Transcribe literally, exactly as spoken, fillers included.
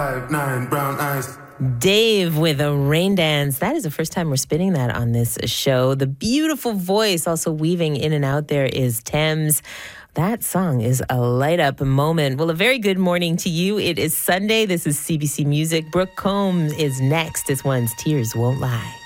Five, nine, brown eyes. Dave with a rain dance. That is the first time we're spinning that on this show. The beautiful voice also weaving in and out there is Thames. That song is a light up moment. Well, a very good morning to you. It is Sunday. This is C B C Music. Brooke Combs is next. This one's Tears Won't Lie.